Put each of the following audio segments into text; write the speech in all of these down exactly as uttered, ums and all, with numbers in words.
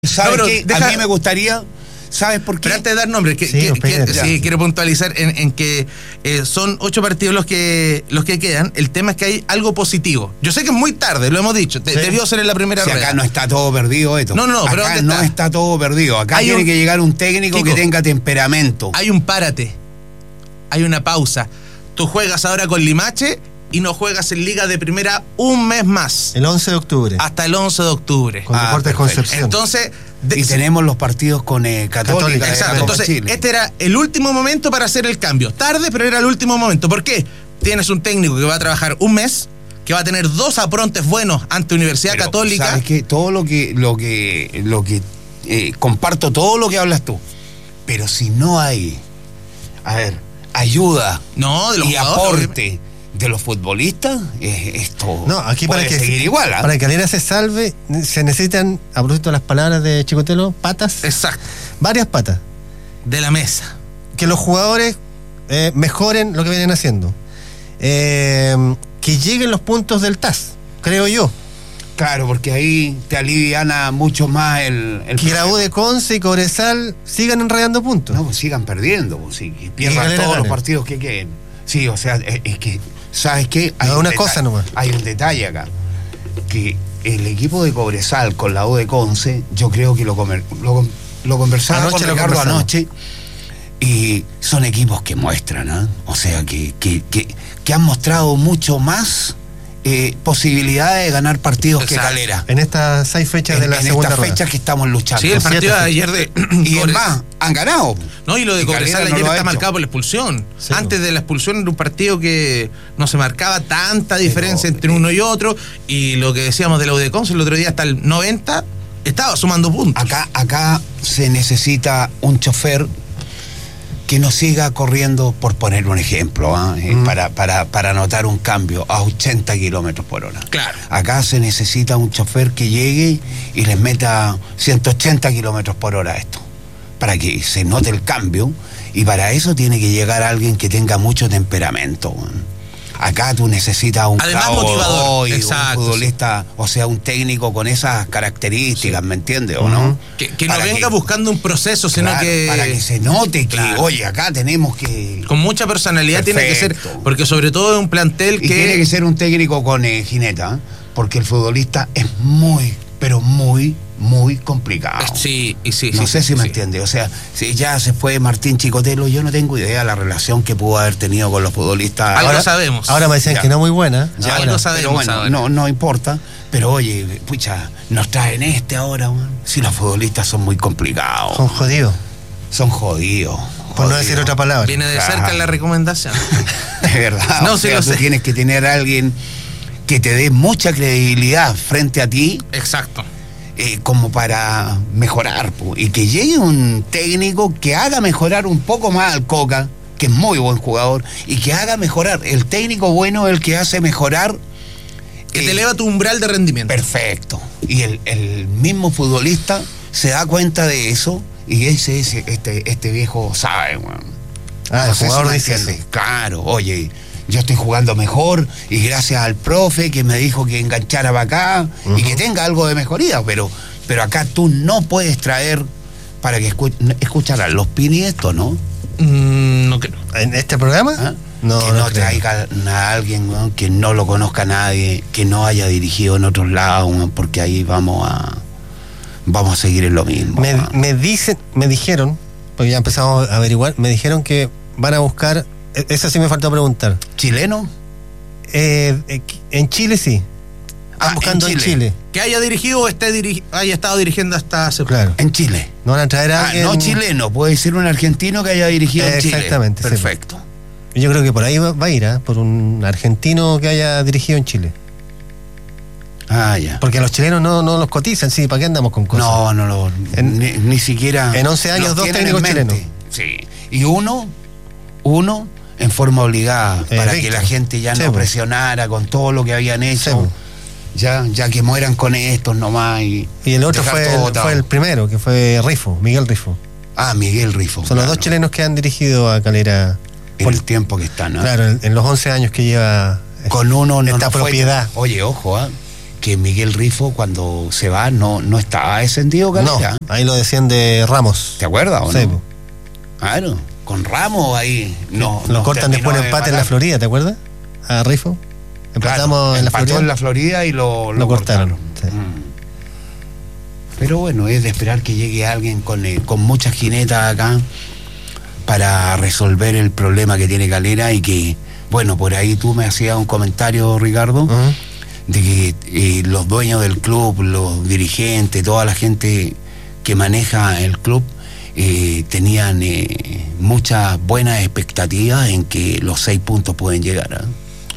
¿Sabes no, qué? Deja... A mí me gustaría... ¿Sabes por qué? Pero antes de dar nombres, que, sí, que, que, sí, quiero puntualizar en, en que eh, son ocho partidos los que los que quedan. El tema es que hay algo positivo. Yo sé que es muy tarde, lo hemos dicho. Sí. Debió ser en la primera si rueda. Acá no está todo perdido esto. No, no, no. Pero acá no está? está todo perdido. Acá hay tiene un... que llegar un técnico Kiko, que tenga temperamento. Hay un párate. Hay una pausa. Tú juegas ahora con Limache y no juegas en Liga de Primera un mes más. El once de octubre. Hasta el once de octubre. Con ah, Deportes Concepción. Entonces... De, y tenemos los partidos con eh, Católica. Católica. Exacto. Entonces, Chile. Este era el último momento para hacer el cambio. Tarde, pero era el último momento. ¿Por qué? Tienes un técnico que va a trabajar un mes, que va a tener dos aprontes buenos ante Universidad pero, Católica. ¿Sabes qué? Todo lo que, lo que, lo que eh, comparto todo lo que hablas tú. Pero si no hay, a ver, ayuda no, de los y aporte de los futbolistas, eh, esto no, aquí puede para que seguir se, igual. ¿eh? Para que Calera se salve, se necesitan, a propósito de las palabras de Chicotelo, patas. Exacto. Varias patas. De la mesa. Que los jugadores eh, mejoren lo que vienen haciendo. Eh, que lleguen los puntos del T A S, creo yo. Claro, porque ahí te aliviana mucho más el... el que la U de Conce y Cobresal sigan enredando puntos. No, pues sigan perdiendo, pues sí, que pierdan todos gane. Los partidos que queden. Sí, o sea, es, es que, ¿sabes qué? Hay no, un una detalle, cosa nomás. Hay un detalle acá. Que el equipo de Cobresal con la U de Conce, yo creo que lo, comer, lo, lo conversaba anoche con Ricardo anoche, y son equipos que muestran, ¿eh? O sea, que, que, que, que han mostrado mucho más eh, posibilidades de ganar partidos Exacto. que Calera. En estas seis fechas en, de la en segunda estas rueda. fechas que estamos luchando. Sí, el partido de ayer de... y es más, han ganado. No, y lo de Cobresal ayer no está marcado por la expulsión. Sí, Antes no. de la expulsión era un partido que no se marcaba tanta diferencia pero, entre uno y otro, y lo que decíamos de la U de Conce el otro día hasta el noventa estaba sumando puntos. Acá, acá se necesita un chofer que no siga corriendo, por poner un ejemplo, ¿eh? mm. para, para, para notar un cambio a ochenta kilómetros por hora. Claro. Acá se necesita un chofer que llegue y les meta ciento ochenta kilómetros por hora a esto, para que se note el cambio, y para eso tiene que llegar alguien que tenga mucho temperamento. ¿eh? Acá tú necesitas un Además, motivador. Exacto, un futbolista, sí. O sea, un técnico con esas características, sí. ¿Me entiendes o uh-huh. no? Que, que no venga que, buscando un proceso, sino claro, que... para que se note que, claro. oye, acá tenemos que... Con mucha personalidad Perfecto. Tiene que ser, porque sobre todo es un plantel y que... tiene que ser un técnico con eh, jineta, ¿eh? Porque el futbolista es muy, pero muy... muy complicado. Sí, y sí, no sí, sé sí, si me sí. entiende. O sea, si ya se fue Martín Chicotelo, yo no tengo idea de la relación que pudo haber tenido con los futbolistas. Algo ahora sabemos. Ahora me dicen ya. que no muy buena. Ya algo sabemos. Pero bueno, ahora. no, no importa. Pero oye, pucha, nos traen este ahora, man. Si los futbolistas son muy complicados. Son jodidos. Son jodidos. Por jodidos. no decir otra palabra. Viene de cerca claro. la recomendación. De verdad. No, o sí sea, lo tú sé. tienes que tener a alguien que te dé mucha credibilidad frente a ti. Exacto. Eh, como para mejorar, po, y que llegue un técnico que haga mejorar un poco más al Coca, que es muy buen jugador, y que haga mejorar. El técnico bueno es el que hace mejorar, que eh, te eleva tu umbral de rendimiento. Perfecto. Y el, el mismo futbolista se da cuenta de eso, y ese, ese este, este viejo sabe, bueno. Ah, el jugador dice eso. Claro, oye, yo estoy jugando mejor y gracias al profe que me dijo que enganchara para acá uh-huh. y que tenga algo de mejoría, pero, pero acá tú no puedes traer para que escu- escucharan los Pini esto, ¿no? Mm, no creo. ¿En este programa? ¿Ah? No, que no, no creo. traiga a alguien, ¿no? Que no lo conozca nadie, que no haya dirigido en otros lados, ¿no? Porque ahí vamos a vamos a seguir en lo mismo. Me, ¿no? me dicen, me dijeron, porque ya empezamos a averiguar, me dijeron que van a buscar. Eso sí me faltó preguntar. ¿Chileno? Eh, en Chile sí. Están Ah, buscando en Chile. en Chile. Que haya dirigido o esté diri- haya estado dirigiendo hasta hace poco. Claro. En Chile. No van a traer a Ah, alguien. no chileno, puede ser un argentino que haya dirigido eh, en Chile. Exactamente. Perfecto. Sí. Yo creo que por ahí va, va a ir, ¿eh? Por un argentino que haya dirigido en Chile. Ah, ya. Porque los chilenos no, no los cotizan, sí, ¿para qué andamos con cosas? No, no, no. En, ni, ni siquiera. En once años, dos técnicos chilenos. Sí. Y uno, uno en forma obligada, eh, para Víctor. que la gente ya sí, no pues. presionara con todo lo que habían hecho. Sí, pues. ya, ya que mueran con estos nomás. Y, y el otro fue el, fue el primero, que fue Rifo, Miguel Rifo. Ah, Miguel Rifo. Son claro. los dos chilenos que han dirigido a Calera. En por el tiempo que están, ¿no? Claro, en, en los once años que lleva con uno no esta nos propiedad. Fue. Oye, ojo, ¿eh? que Miguel Rifo cuando se va no, no estaba descendido, Calera. No, ahí lo decían de Ramos. ¿Te acuerdas o sí, no? Claro, con Ramos ahí. No, lo cortan después de empate de en la Florida, ¿te acuerdas? A Rifo. Empatamos claro, en la Florida. en la Florida y lo, lo, lo cortaron. cortaron. Sí. Mm. Pero bueno, es de esperar que llegue alguien con, eh, con muchas jinetas acá para resolver el problema que tiene Calera y que, bueno, por ahí tú me hacías un comentario, Ricardo, uh-huh. de que eh, los dueños del club, los dirigentes, toda la gente que maneja el club, eh, tenían eh, muchas buenas expectativas en que los seis puntos pueden llegar. ¿eh?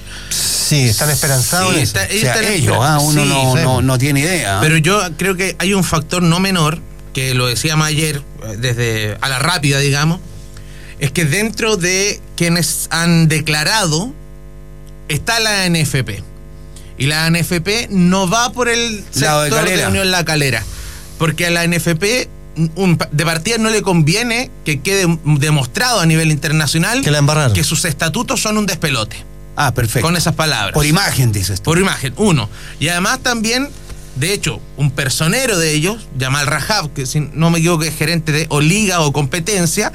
Sí, están esperanzados. Sí, en está, o sea, ellos, ¿ah? uno sí, no, sí. No, no tiene idea. ¿eh? Pero yo creo que hay un factor no menor, que lo decíamos ayer, desde a la rápida, digamos, es que dentro de quienes han declarado está la A N F P. Y la A N F P no va por el sector de, de Unión La Calera, porque a la A N F P un, de partida no le conviene que quede demostrado a nivel internacional que, la que sus estatutos son un despelote. Ah, perfecto. Con esas palabras. Por imagen, dices tú. Por imagen, uno. Y además también, de hecho, un personero de ellos, Yamal Rajab, que si no me equivoco es gerente de o liga o competencia,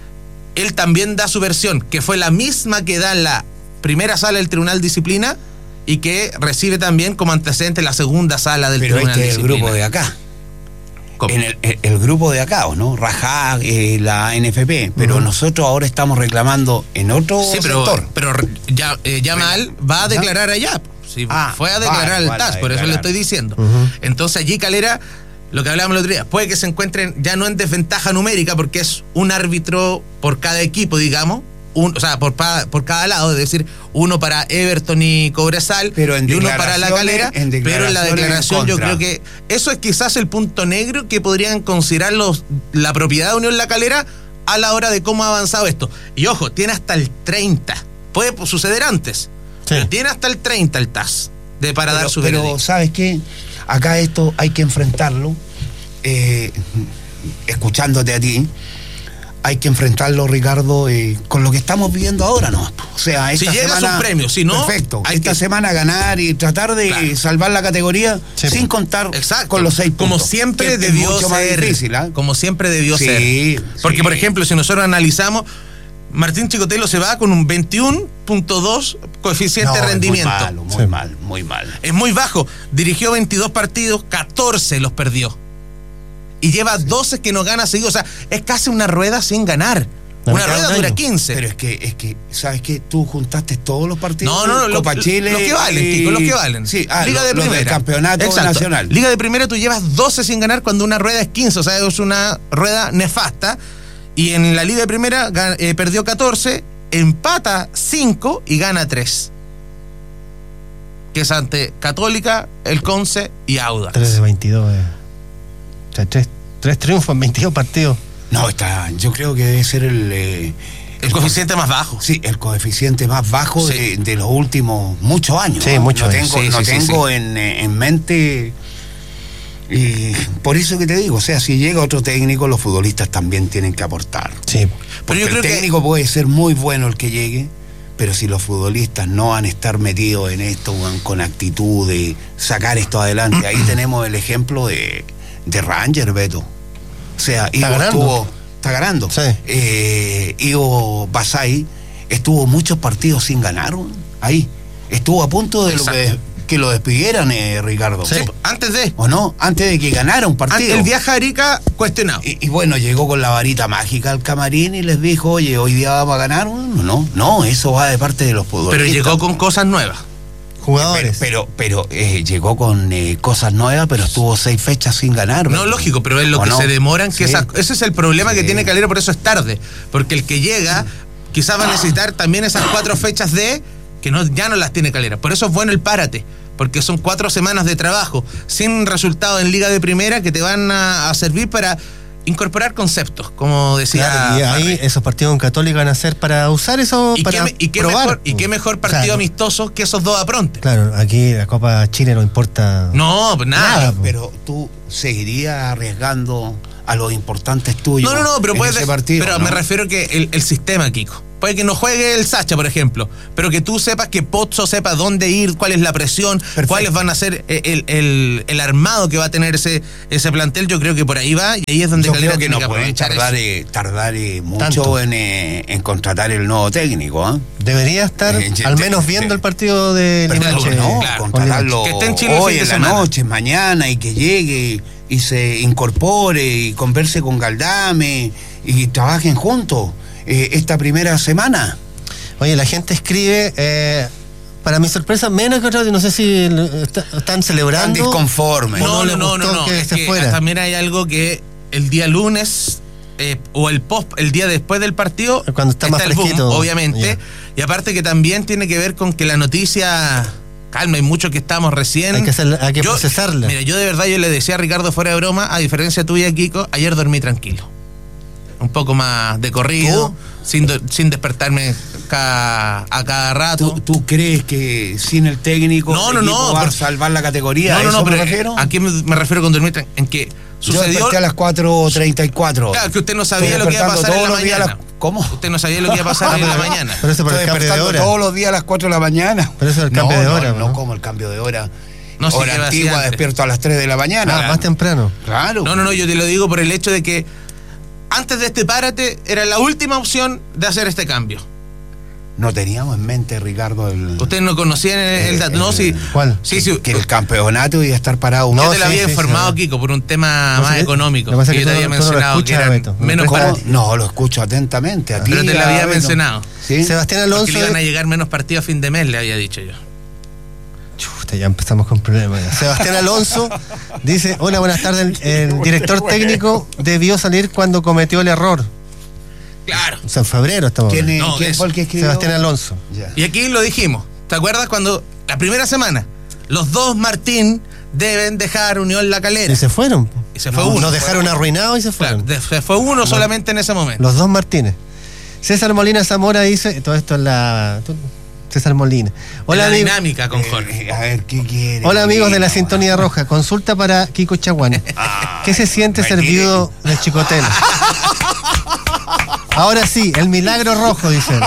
él también da su versión, que fue la misma que da en la primera sala del Tribunal de Disciplina y que recibe también como antecedente la segunda sala del Pero Tribunal este de Disciplina. Pero este es el grupo de acá. ¿Cómo? En el, el, el grupo de acá, ¿o no? Rajá, eh, la A N F P, pero uh-huh. nosotros ahora estamos reclamando en otro sí, pero, sector. pero ya, eh, Yamal va a declarar allá. Sí, ah, fue a declarar vale, al vale, T A S, por eso le estoy diciendo. Uh-huh. Entonces allí Calera, lo que hablábamos el otro día, puede que se encuentren ya no en desventaja numérica, porque es un árbitro por cada equipo, digamos, un, o sea, por, por cada lado, es decir, uno para Everton y Cobresal pero en y uno para La Calera, en pero en la declaración yo creo que eso es quizás el punto negro que podrían considerar los, la propiedad de Unión La Calera a la hora de cómo ha avanzado esto. Y ojo, tiene hasta el treinta, puede suceder antes, sí. pero tiene hasta el treinta el T A S de, para pero, dar su Pero veredicto. ¿sabes qué? Acá esto hay que enfrentarlo, eh, escuchándote a ti, hay que enfrentarlo, Ricardo, eh, con lo que estamos viviendo ahora, ¿no? O sea, esta si llega semana, un premio, si no, perfecto. Hay esta que... semana ganar y tratar de claro. salvar la categoría sí, sin contar exacto. con los seis puntos. Como siempre debió ser. Más difícil, ¿eh? Como siempre debió sí, ser. Porque, sí. por ejemplo, si nosotros analizamos, Martín Chicotelo se va con un veintiuno punto dos coeficiente no, de rendimiento. Muy malo, muy sí. mal, muy mal. Es muy bajo. Dirigió veintidós partidos, catorce los perdió. Y lleva sí. doce que no gana seguido. O sea, es casi una rueda sin ganar. Una rueda dura quince. Pero es que, es que, ¿sabes qué? Tú juntaste todos los partidos. No, no, no. Copa lo, Chile. Los que valen, y... Tico, los que valen. Sí, ah, Liga lo, de los primera. Del campeonato Exacto. nacional. Liga de primera tú llevas doce sin ganar cuando una rueda es quince. O sea, es una rueda nefasta. Y en la Liga de primera eh, perdió catorce, empata cinco y gana tres. Que es ante Católica, el Conce y Audax. tres de veintidós. Eh. O sea, tres, tres triunfos en veintidós partidos. No, está, yo creo que debe ser el... Eh, el, el coeficiente co- más bajo. Sí, el coeficiente más bajo sí. de, de los últimos muchos años. Sí, ¿no? muchos no años. Tengo, sí, no sí, tengo sí, en, en mente... Y por eso que te digo, o sea, si llega otro técnico, los futbolistas también tienen que aportar. Sí. Porque yo creo el técnico que... puede ser muy bueno el que llegue, pero si los futbolistas no van a estar metidos en esto, van con actitud de sacar esto adelante, ahí tenemos el ejemplo de, de Ranger, Beto. O sea, Ivo estuvo, está ganando. Sí. Eh, Ivo Basay estuvo muchos partidos sin ganar, ahí. Estuvo a punto de lo que, que lo despidieran, eh, Ricardo. Sí, antes de. ¿O no? Antes de que ganara un partido. El viaje a Arica, cuestionado. Y, y bueno, llegó con la varita mágica al camarín y les dijo, oye, hoy día vamos a ganar. No, no, no, eso va de parte de los futbolistas. Pero llegó con cosas nuevas. Jugadores. Pero, pero, pero eh, llegó con eh, cosas nuevas, pero estuvo seis fechas sin ganar. No, lógico, pero es lo que no? se demoran, que sí. esa, ese es el problema sí. que tiene Calera, por eso es tarde. Porque el que llega, quizás va a necesitar también esas cuatro fechas de que no, ya no las tiene Calera. Por eso es bueno el párate, porque son cuatro semanas de trabajo sin resultado en Liga de Primera que te van a, a servir para incorporar conceptos, como decía. Claro, y ahí Barre. Esos partidos en Católica van a ser para usar eso, ¿Y para qué, y qué probar. Mejor, y qué mejor partido o sea, amistoso que esos dos aprontes. Claro, aquí la Copa Chile no importa. No, pues nada. nada pero tú seguirías arriesgando a los importantes tuyos. No, no, no, pero puedes. Partido, pero ¿no? me refiero que el, el sistema, Kiko. puede que no juegue el Sacha, por ejemplo, pero que tú sepas que Pozzo sepa dónde ir, cuál es la presión, perfecto, cuáles van a ser el, el, el armado que va a tener ese, ese plantel. Yo creo que por ahí va, y ahí es donde yo creo que no pueden tardar, eh, tardar eh, mucho en, eh, en contratar el nuevo técnico. ¿eh? Debería estar eh, al menos viendo el partido de Limache. No, claro, contratarlo que esté en Chile hoy, en la noche, mañana, y que llegue y se incorpore y converse con Galdame y trabajen juntos eh, esta primera semana. Oye, la gente escribe, eh, para mi sorpresa, menos que otros, no sé si está, están celebrando. Están disconformes. No, no, no, no, no, que es se que fuera. También hay algo que el día lunes eh, o el post, el día después del partido, cuando está, está más el fresquito, boom, obviamente, yeah. Y aparte que también tiene que ver con que la noticia... Calma, hay mucho que estamos recién. Hay que, hacer, hay que yo, procesarla. Mira, yo de verdad yo le decía a Ricardo fuera de broma, a diferencia tuya, Kiko, ayer dormí tranquilo. Un poco más de corrido, sin, sin despertarme cada, a cada rato. ¿Tú, ¿Tú crees que sin el técnico no, no, no, va pero, a salvar la categoría? No, no, no, ¿A eso pero me refiero? ¿a qué me, me refiero con dormir tranquilo? En que sucedió... Yo desperté a las cuatro treinta y cuatro. Claro, que usted no sabía lo que iba a pasar en la mañana. La... ¿Cómo? Usted no sabía lo que iba a pasar en la mañana. Pero eso por el cambio de hora. Todos los días a las cuatro de la mañana. Pero eso es el cambio no, de hora. No, no, ¿no? como el cambio de hora. No, hora sí, antigua, despierto a las tres de la mañana. Ah, más temprano. Claro. No, no, no, yo te lo digo por el hecho de que antes de este párate era la última opción de hacer este cambio. No teníamos en mente, Ricardo, el... Ustedes no conocían el, el dato, el, no, sí. ¿Cuál? Sí, sí. Que el campeonato iba a estar parado. No, yo te sí, lo había sí, informado, sí, Kiko, por un tema no, más sí, económico. Lo que, que yo te había mencionado que eran menos partidos. No, lo escucho atentamente. A ti, pero te lo había a mencionado. ¿Sí? Sebastián Alonso. Porque le iban a llegar menos partidos a fin de mes, le había dicho yo. Chuta, ya empezamos con problemas. Ya. Sebastián Alonso dice: hola, buenas tardes. El, el director técnico debió salir cuando cometió el error. Claro. O sea, en febrero estamos. ¿Quién, es, no, ¿quién fue el que escribió? Sebastián Alonso. Yeah. Y aquí lo dijimos. ¿Te acuerdas cuando la primera semana los dos Martín deben dejar Unión La Calera? Y se fueron. Y se fue no, uno. Nos dejaron fueron. arruinados y se fueron. Claro, se fue uno no. solamente en ese momento. Los dos Martínez. César Molina Zamora dice, todo esto es la... César Molina. Hola, la amigo, dinámica con Jorge. Eh, a ver, ¿qué quiere? Hola, amigos de la Sintonía Roja. Consulta para Kiko Chaguán. Ah, ¿Qué se siente ser viudo de Chicotel? Ahora sí, el milagro rojo, dicen.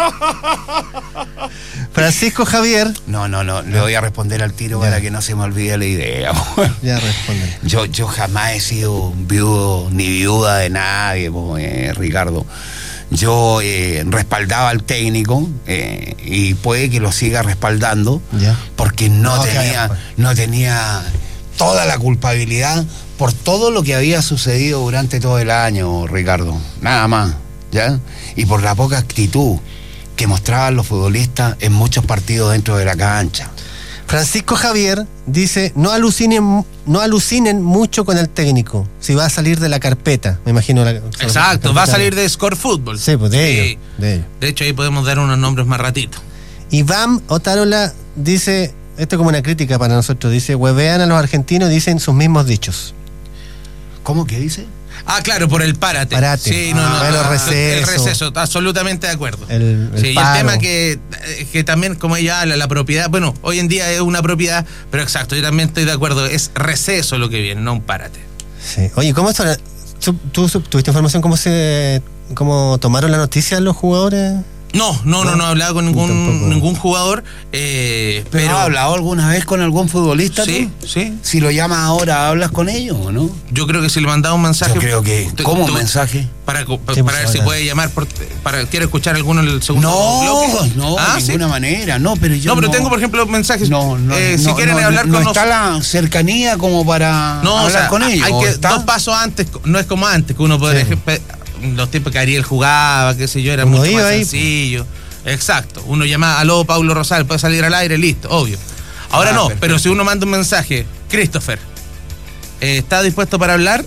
Francisco Javier. No, no, no, le voy a responder al tiro ya, para que no se me olvide la idea. Ya responde. Yo, yo jamás he sido viudo ni viuda de nadie, eh, Ricardo. Yo eh, respaldaba al técnico eh, y puede que lo siga respaldando, ya, porque no, no tenía, okay, no tenía toda la culpabilidad por todo lo que había sucedido durante todo el año, Ricardo. Nada más, ¿ya? Y por la poca actitud que mostraban los futbolistas en muchos partidos dentro de la cancha. Francisco Javier dice, no alucinen, no alucinen mucho con el técnico, si va a salir de la carpeta, me imagino. La, Exacto, la va a salir de Score Football. Sí, pues de, sí. Ellos, de ellos. De hecho, ahí podemos dar unos nombres más ratito. Iván Otárola dice, esto es como una crítica para nosotros, dice, huevean a los argentinos y dicen sus mismos dichos. ¿Cómo que dice? Ah, claro, por el párate. Párate. Sí, no, no, ah, no, el receso. El receso, absolutamente de acuerdo. El, el sí, paro. Y el tema que, que también, como ella habla, la propiedad, bueno, hoy en día es una propiedad, pero exacto, yo también estoy de acuerdo, es receso lo que viene, no un párate. Sí. Oye, ¿cómo esto? ¿Tú, tú tuviste información cómo se cómo tomaron la noticia los jugadores? No, no, no, no he hablado con ningún ningún jugador. Eh, ¿Pero, pero has hablado alguna vez con algún futbolista? Sí, tú? sí. Si lo llamas ahora, ¿hablas con ellos o no? Yo creo que si le mandaba un mensaje. Yo creo que. Te, ¿Cómo te, un mensaje? Para, para, sí, para ver si puede llamar. Por, para, ¿quiere escuchar alguno en el segundo no, bloque? No, ¿Ah, de ninguna sí? manera. No, pero yo. No, pero no, tengo, por ejemplo, mensajes. No, no. Eh, no si quieren no, hablar no con No está nos... la cercanía como para no, hablar o sea, con ellos. Hay que ¿está? dos pasos antes. No es como antes, que uno puede. Sí. Los tiempos que Ariel jugaba, qué sé yo, era uno mucho más ahí, sencillo. Exacto, uno llama, aló, Paulo Rosal, puede salir al aire, listo, obvio. Ahora ah, no, perfecto. Pero si uno manda un mensaje, Christopher, eh, ¿está dispuesto para hablar?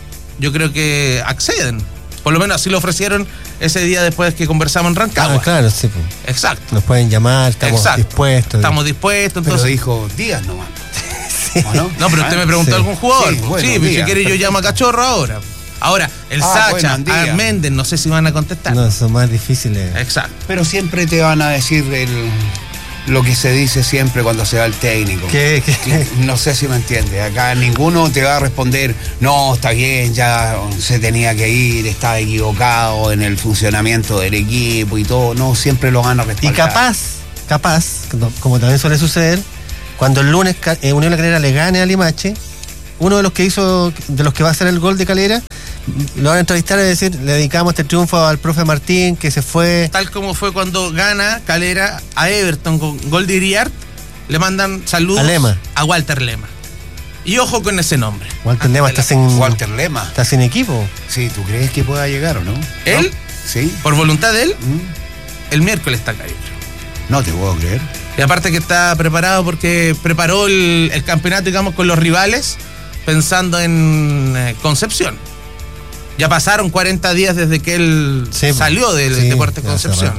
Yo creo que acceden. Por lo menos así lo ofrecieron ese día después que conversamos en Rancagua. Ah, claro, sí. Pues. Exacto. Nos pueden llamar, estamos Exacto. dispuestos. Estamos dispuestos. Entonces... Pero dijo días nomás. Sí. ¿O no? No, pero usted me preguntó sí. algún jugador. Sí, bueno, sí pues si quiere yo llamo a Cachorro ahora. Ahora, el ah, Sacha, bueno, a Méndez, no sé si van a contestar. No, son más difíciles. Exacto. Pero siempre te van a decir el, lo que se dice siempre cuando se va el técnico. ¿Qué, qué? Que, no sé si me entiende. Acá ninguno te va a responder, no, está bien, ya se tenía que ir, estaba equivocado en el funcionamiento del equipo y todo. No, siempre lo van a respaldar. Y capaz, capaz, como también suele suceder, cuando el lunes eh, Unión La Calera le gane a Limache, uno de los que hizo, de los que va a hacer el gol de Calera, lo van a entrevistar y decir, le dedicamos este triunfo al profe Martín, que se fue. Tal como fue cuando gana Calera a Everton con gol de Iriart, le mandan saludos a, Lema. a Walter Lema. Y ojo con ese nombre. Walter Lema está sin. Walter Lema. Está sin equipo. Sí, ¿tú crees que pueda llegar o no? ¿Él? ¿No? Sí. Por voluntad de él, ¿Mm? el miércoles está acá. No te puedo creer. Y aparte que está preparado porque preparó el, el campeonato, digamos, con los rivales, pensando en eh, Concepción. Ya pasaron cuarenta días desde que él sí, salió del sí, Deportes Concepción.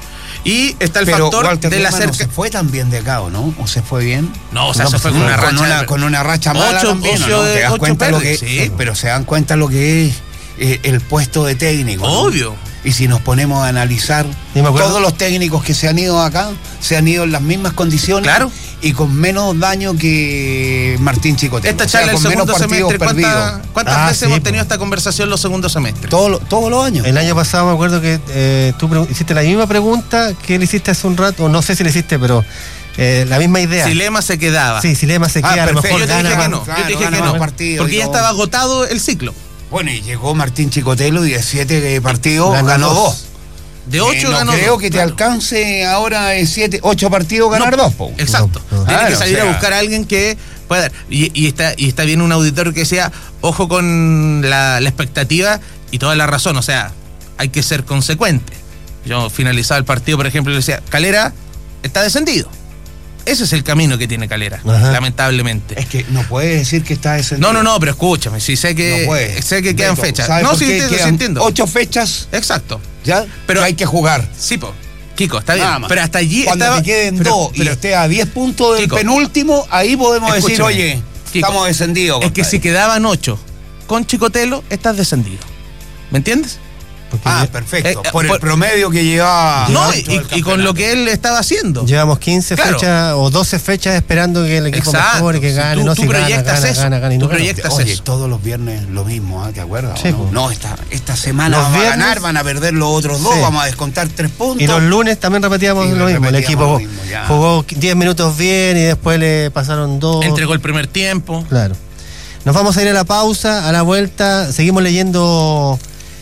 Y está el Pero factor Walter de la Lema cerca. ¿No se fue tan bien de acá o no? ¿O se fue bien? No, o sea, no, se fue no, con una racha. Con una, con una racha mala ocho, también, ocho, ¿no? ¿Te das cuenta lo que sí. Pero se dan cuenta lo que es eh, el puesto de técnico. Obvio. ¿No? Y si nos ponemos a analizar, todos los técnicos que se han ido acá, se han ido en las mismas condiciones. Claro. Y con menos daño que Martín Chicotelo. Esta charla o sea, el segundo semestre, ¿cuánta, ¿cuántas ah, veces sí, hemos tenido po. esta conversación los segundos semestres? Todo, todos los años. El año pasado me acuerdo que eh, tú hiciste la misma pregunta que le hiciste hace un rato, o no sé si le hiciste, pero eh, la misma idea. Si Lema se quedaba. Sí, si Lema se queda, ah, a lo mejor yo te gana dije que más. no, claro, yo te dije que no, porque ya todo. estaba agotado el ciclo. Bueno, y llegó Martín Chicotelo, diecisiete partidos, ganó, ganó dos. De ocho eh, no ganó creo dos, que te claro. alcance ahora en siete, ocho partidos ganar no, dos, po. Exacto. No, no. Tiene Claro, que salir o sea, a buscar a alguien que pueda. Y, y, está, y está bien un auditor que sea, ojo con la, la expectativa y toda la razón. O sea, hay que ser consecuente. Yo finalizaba el partido, por ejemplo, y le decía, Calera está descendido. Ese es el camino que tiene Calera, Ajá. lamentablemente. Es que no puedes decir que está descendido. No, no, no, pero escúchame, si sé que no puede. sé que quedan Beto, fechas. ¿sabes No, por sí, qué? te, Quedan sí entiendo. Ocho fechas. Exacto. ¿Ya? Pero hay que jugar. Sí, po. Kiko, está bien. Nada pero hasta allí cuando estaba, te queden pero, dos pero, y esté a diez puntos del Kiko, penúltimo, ahí podemos escúchame, decir, oye, Kiko, estamos descendidos. Es que si quedaban ocho con Chicotelo, estás descendido. ¿Me entiendes? Porque ah, perfecto. Eh, por el por, promedio que llevaba. No, y, y con lo que él estaba haciendo. Llevamos quince claro. fechas o doce fechas esperando que el equipo Exacto. mejore, que gane. Tú, no tú si proyectas gana, gana, eso. Gana, gana, y tú no proyectas Oye, eso. todos los viernes lo mismo, ¿eh? ¿Te acuerdas? Sí, no, no esta, esta semana los vamos viernes, a ganar, van a perder los otros dos, sí. Vamos a descontar tres puntos. Y los lunes también repetíamos sí, lo mismo. El equipo lo mismo, jugó diez minutos bien y después le pasaron dos. Entregó el primer tiempo. Claro. Nos vamos a ir a la pausa, a la vuelta. Seguimos leyendo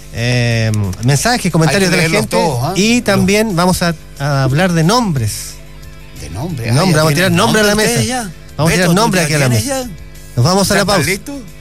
eh, mensajes, comentarios de la gente. Todos, ¿eh? Y también los... vamos a, a hablar de nombres. De nombres. Nombre, vamos a tirar nombre a la mesa. Vamos a tirar nombre aquí a la mesa. Nos vamos a la pausa. ¿Listo?